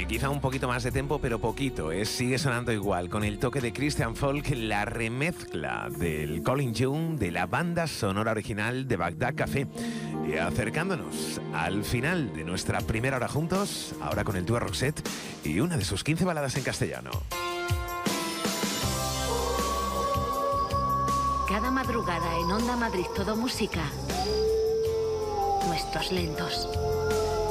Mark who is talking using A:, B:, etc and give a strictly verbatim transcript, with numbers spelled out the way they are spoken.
A: quizá un poquito más de tempo, pero poquito, ¿eh? Sigue sonando igual, con el toque de Christian Folk, la remezcla del Colin Young de la banda sonora original de Bagdad Café. Y acercándonos al final de nuestra primera hora juntos, ahora con el dúo Roxette y una de sus quince baladas en castellano.
B: Cada madrugada en Onda Madrid Todo Música, Nuestros Lentos.